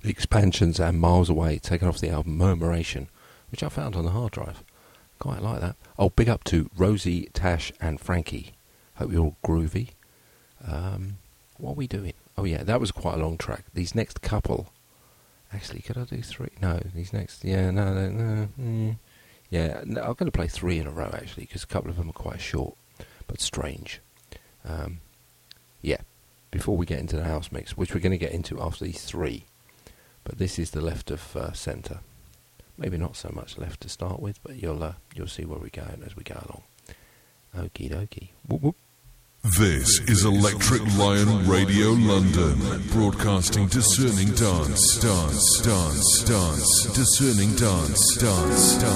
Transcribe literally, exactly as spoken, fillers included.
Expansions and Miles Away, taken off the album Murmuration, which I found on the hard drive. Quite like that. Oh, big up to Rosie, Tash and Frankie. Hope you're all groovy. Um, what are we doing? Oh yeah, that was quite a long track. These next couple... Actually, could I do three? No, these next... Yeah, no, no, no. Mm. Yeah, no, I'm going to play three in a row, actually, because a couple of them are quite short, but strange. Um, yeah, before we get into the house mix, which we're going to get into after these three. But this is the left of uh, centre. Maybe not so much left to start with, but you'll uh, you'll see where we go as we go along. Okie dokie. Whoop whoop. This is Electric Lion Radio London, broadcasting discerning dance, dance, dance, dance, discerning dance, dance, dance.